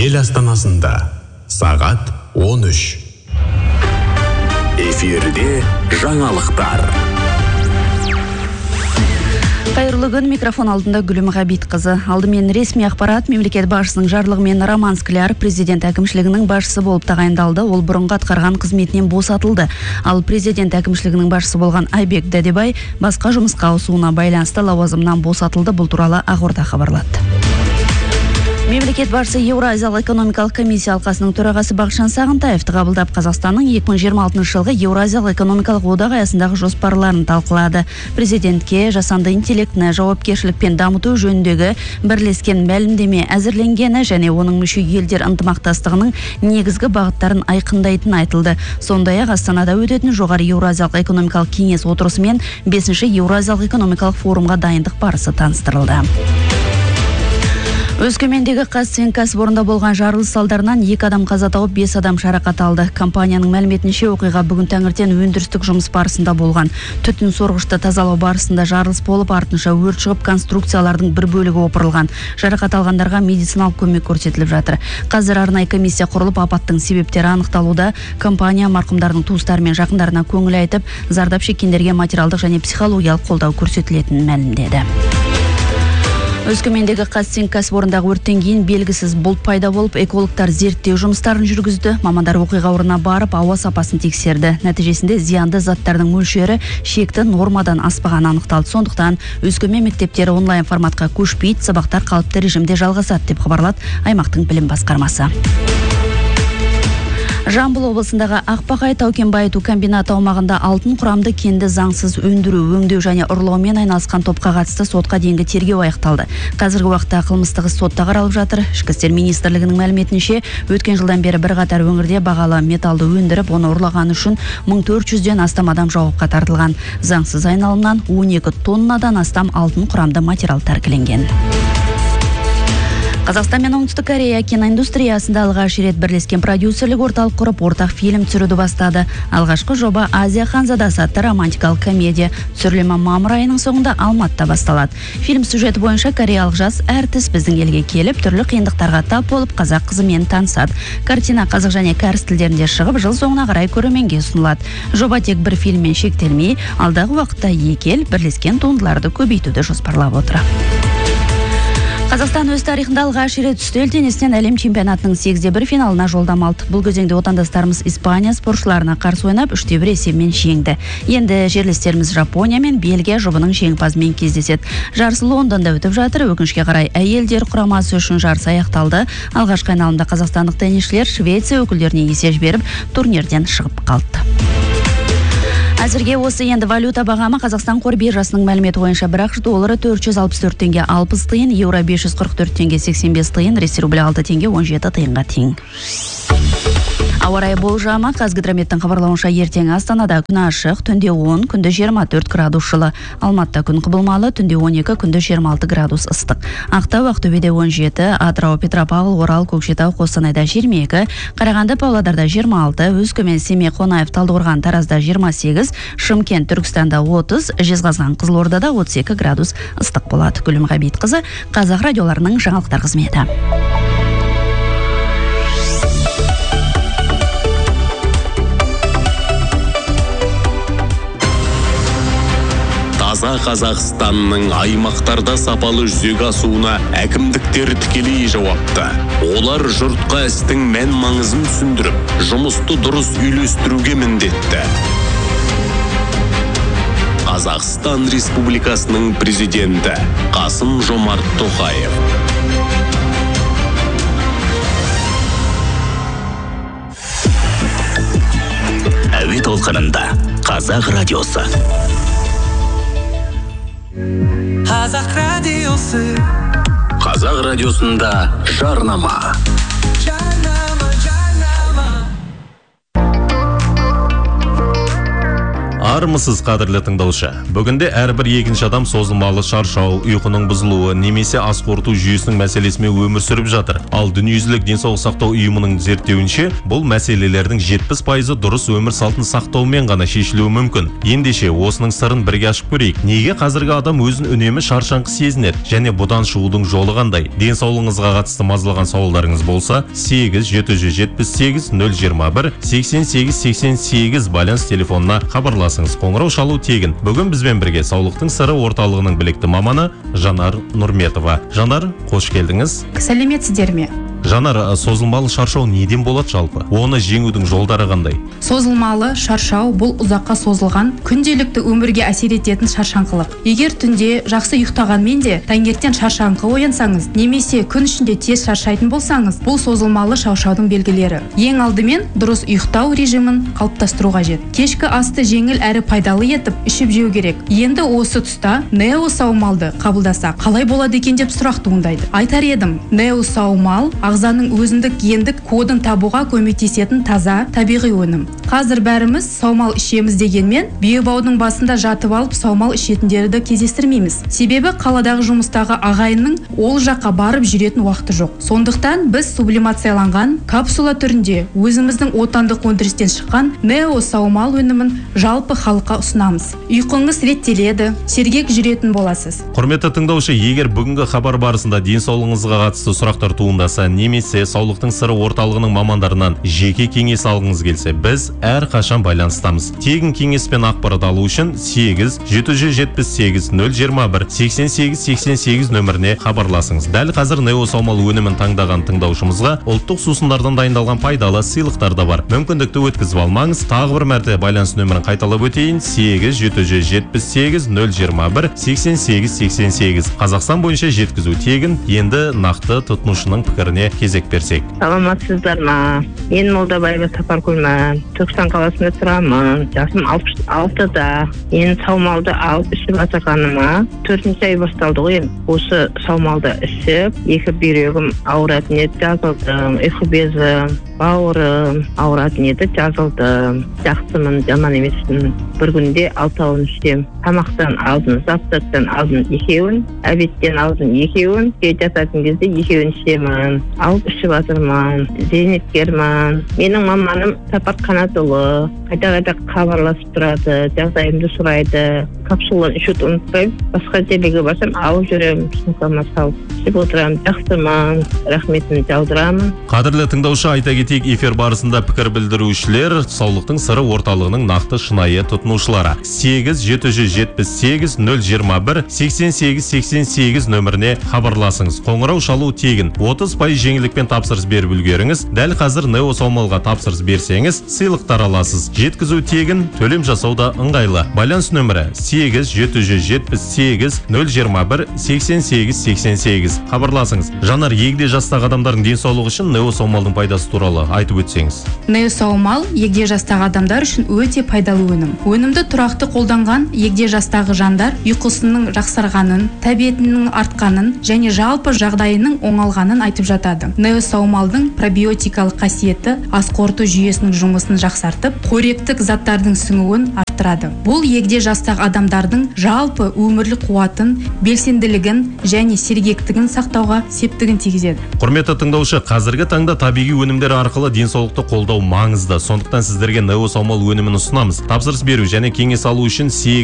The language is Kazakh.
ел астанасында сағат 13. Эфирде жаңалықтар. Қайырлы күн, микрофон алдында Гүлім Ғабитқызы. Алдымен ресми ақпарат, мемлекет басшысының жарлығымен Роман Скляр президент әкімшілігінің басшысы болып тағайындалды. Ол бұрынғы атқарған қызметінен босатылды. Ал президент әкімшілігінің басшысы болған Айбек Дәдебай басқа жұмысқа ауысуына байланысты лауазымнан босатылды. Бұл туралы Ақорда хабарлады. Мемлекет басшысы Еуразиялық экономикалық комиссия алқасының төрағасы Бақытжан Сағынтаевты қабылдап, Қазақстанның 2026 жылғы Еуразиялық экономикалық одақ аясындағы жоспарларын талқылады. Президентке жасанды интеллектіні жауапкершілікпен дамыту жөніндегі бірлескен мәлімдеме әзірленгені және оның мүше елдер ынтымақтастығының негізгі бағыттарын айқындайтын айтылды. Сондай-ақ Астанада өтетін жоғары Еуразиялық экономикалық кеңес отырысы мен 5-ші Еуразиялық экономикалық форумға дайындық барысы таныстырылды. Өскемендегі Қазцинк кәсіпорында болған жарылыс салдарынан 2 адам қаза тауып, 5 адам жарақат алды. Компанияның мәліметінше оқиға бүгін таңертең өндірістік жұмыс барысында болған. Түтін сорғышты тазалау барысында жарылыс болып, артынша өрт шығып, конструкциялардың бір бөлігі опырылған. Жарақат алғандарға медициналық көмек көрсетіліп жатыр. Қазір арнайы комиссия құрылып, апаттың себептері анықталуда. Компания марқұмдардың туыстары мен жақындарына көңіл айтып, зардап шеккендерге материалдық және психологиялық қолдау көрсетілетінін мәлімдеді. Өскемендегі Қазцинк кәсіпорындағы өрттен кейін белгісіз бұлт пайда болып, экологтар зерттеу жұмыстарын жүргізді. Мамандар оқиға орнына барып, ауа сапасын тексерді. Нәтижесінде зиянды заттардың мөлшері шекті нормадан аспаған анықталды. Сондықтан Өскемен мектептері онлайн форматқа көшпейді, сабақтар қалыпты режимде жалғасады деп хабарлады аймақтың білім басқармасы. Жамбыл облысындағы Ақбақай тау-кен байыту комбинаты аумағында алтын құрамды кенді заңсыз өндіру, өңдеу және ұрлаумен айналысқан топқа қатысты сотқа дейінгі тергеу аяқталды. Қазіргі уақытта қылмыстық іс сотта қаралып жатыр. Ішкі істер министрлігінің мәліметінше, өткен жылдан бері бірқатар өңірде бағалы металды өндіріп, оны ұрлағаны үшін 1400-ден астам адам жауапқа тартылған. Заңсыз айналымнан 12 тоннадан астам алтын құрамды материал тәркіленген. Қазақстан мен Оңтүстік Корея киноиндустриясында алғаш рет бірлескен продюсерлік орталық құрып, ортақ фильм түсіруді бастады. Алғашқы жоба Азия ханзадасы атты романтикалық комедия. Түсірілімі мамыр айының соңында Алматыда басталады. Фильм сюжеті бойынша кореялық жас әртіс біздің елге келіп, түрлі қиындықтарға тап болып, қазақ қызымен танысады. Картина қазақ және кәріс тілдерінде шығып, жыл соңына қарай көрерменге ұсынылады. Жоба тек бір фильммен шектелмей, алдағы уақытта екі ел бірлескен туындыларды көбейтуді жоспарлап отыр. Қазақстан өз тарихында алғаш рет үстел теннисінен әлем чемпионатының 8-1 финалына жолдама алды. Бұл кезеңде отандастарымыз Испания спортшыларына қарсы ойнап 3-1 есебімен жеңді. Енді жерлестеріміз Жапония мен Бельгия жұбының жеңімпазымен кездеседі. Жарыс Лондонда өтіп жатыр. Өкінішке қарай әйелдер құрамасы үшін жарыс аяқталды. Алғашқы айналымда қазақстандық теннисшілер Швеция өкілдеріне есе жіберіп, турнирден шығып қалды. Әзірге осы енді валюта бағамы Қазақстан қор биржасының мәліметі бойынша бір ақш доллары 464 теңге 60 тиын, еуро 544 теңге 85 тиын, ресей рублі 6 теңге 17 тиынға тең. Ауа райы болжамы, Қазгидрометтің хабарлауынша ертең Астанада күн ашық, түнде 10, күнде 24 градус жылы. Алматыда күн құбылмалы, түнде 12, күнде 26 градус ыстық. Ақтау, Ақтөбеде 17, Атырау, Петропавл, Орал, Көкшетау, Қостанайда 22, Қарағанды, Павлодарда 26, Өскемен, Семей, Қонаев, Талдықорған, Таразда 28, Шымкент, Түркістанда 30, Жезқазған, Қызылордада 32 градус ыстық болады. Гүлім Ғабитқызы, Қазақ радиоларының жаңалықтар қызметі. Таза Қазақстанның аймақтарда сапалы жүзеге асуына әкімдіктер тікелей жауапты. Олар жұртқа істің мән маңызын түсіндіріп, жұмысты дұрыс үйлестіруге міндетті. Қазақстан Республикасының президенті Қасым-Жомарт Тоқаев. Әуе толқынында Қазақ радиосы. Қазақ радиосында жарнама. Армысыз қадірлі тыңдаушы. Бүгінде әрбір екінші адам созылмалы шаршау, ұйқының бұзылуы немесе ас қорыту жүйесінің мәселесімен өмір сүріп жатыр. Ал дүниежүзілік денсаулық сақтау ұйымының зерттеуінше, бұл мәселелердің 70% дұрыс өмір салтын сақтаумен ғана шешілуі мүмкін. Ендеше осының сырын бірге ашып көрейік. Неге қазіргі адам өзін үнемі шаршаңқы сезінеді және бұдан шығудың жолы қандай? Денсаулығыңызға қатысты мазалаған сауалдарыңыз болса, 8-778-021-88-88 байланыс телефонына хабарласыңыз. Қоңырау шалу тегін. Бүгін бізбен бірге саулықтың сыры орталығының білікті маманы Жанар Нұрметова. Жанар, қош келдіңіз. Сәлеметсіздер ме? Жанар, созылмалы шаршау неден болады жалпы? Оны жеңудің жолдары қандай? Созылмалы шаршау бұл ұзаққа созылған, күнделікті өмірге әсер ететін шаршаңқылық. Егер түнде жақсы ұйықтағанмен де таңертең шаршаңқы оянсаңыз, немесе күн ішінде тез шаршайтын болсаңыз, бұл созылмалы шаршаудың белгілері. Ең алдымен дұрыс ұйықтау режимін қалыптастыру қажет. Кешкі асты жеңіл әрі пайдалы етіп ішіп жеу керек. Енді осы тұста неосаумалды қабылдасақ, қалай болады екен деп сұрақ туындайды. Айтар едім, неосаумал ағзаның өзіндік гендік кодын табуға көмектесетін таза табиғи өнім. Қазір бәріміз саумал ішеміз дегенмен, биобаудың басында жатып алып саумал ішетіндерді кездестірмейміз. Себебі қаладағы жұмыстағы ағайынның ол жаққа барып жүретін уақыты жоқ. Сондықтан біз сублимацияланған капсула түрінде өзіміздің отандық өндірістен шыққан неосаумал өнімін жалпы халыққа ұсынамыз. Ұйқыңыз реттеледі, сергек жүретін боласыз. Құрметті тыңдаушы, егер бүгінгі хабар барысында денсаулығыңызға қатысты сұрақтар туындаса, немесе саулықтың сыры орталығының мамандарынан жеке кеңес алғыңыз келсе, біз әр қашан байланыстамыз. Тегін кеңес пен ақпарат алу үшін 8-778-021-88-88 нөміріне хабарласыңыз. Дәл қазір неосаумал өнімін таңдаған тыңдаушымызға ұлттық сусындардан дайындалған пайдалы сыйлықтар да бар. Мүмкіндікті өткізіп алмаңыз. Тағы бір мәрте байланыс нөмірін қайталап өтейін: 8-778-021-88-88. Қазақстан бойынша жеткізу тегін. Енді нақты тұтынушының пікіріне кезек берсек. Саламатсыздар ма? Мен Молдабаева Сапаргүлмін. Түркістан қаласында тұрамын. Жасым 66-да. Мен саумалды алып ішіп жатырғаныма 4-ші ай басталды ғой. Осы саумалды ішіп, екі бүйрегім ауыратын еді, жазылдым. Ұйқы безім, бауырым ауыратын еді, жазылдым. Жақсымын, жаман емеспін. Бір күнде 6-ауын ішем. Тамақтан алдын, завтрактан алдын 2-уін, обедтен алдын 2-уін, жататын кезде 2-уін ішемін. Алып ішіп жатырмын. Зейнеткермін. Менің маманым Сапар Қанатұлы. Қайта-қайта хабарласып тұрады, жағдайымды сұрайды. Капсуланы ішуді ұмытпаймын. Басқа жерге барсам алып жүремін, сумкама салып ішіп отырамын. Жақсымын, рахметін жаудырамын. Қадірлі тыңдаушы, айта кетейік, эфир барысында пікір білдірушілер саулықтың сыры орталығының нақты шынайы тұтынушылары. 8-778-021-88-88 нөміріне хабарласыңыз. Қоңырау шалу тегін. 30% жеңілдікпен тапсырыс беріп үлгеріңіз. Дәл қазір неосаумалға тапсырыс берсеңіз, сыйлықтар аласыз. Жеткізу тегін, төлем жасау да ыңғайлы. Байланыс нөмірі 8-778-021-88-88. Хабарласыңыз. Жанар, егде жастағы адамдардың денсаулығы үшін неосаумалдың пайдасы туралы айтып өтсеңіз. Неосаумал егде жастағы адамдар үшін өте пайдалы өнім. Өнімді тұрақты қолданған егде жастағы жандар ұйқысының жақсарғанын, тәбетінің артқанын және жалпы жағдайының оңалғанын айтып жатады. Неосаумалдың пробиотикалық қасиеті ас қорыту жүйесінің жұмысын жақсартып, қоректік заттардың сіңуін арттырады. Бұл егде жастағы адамдардың жалпы өмірлік қуатын, белсенділігін және сергектігін сақтауға септігін тигізеді. Құрметті тыңдаушы, қазіргі таңда табиғи өнімдер арқылы денсаулықты қолдау маңызды. Сондықтан сіздерге неосаумал өнімін ұсынамыз. Тапсырыс беру және кеңес алу үшін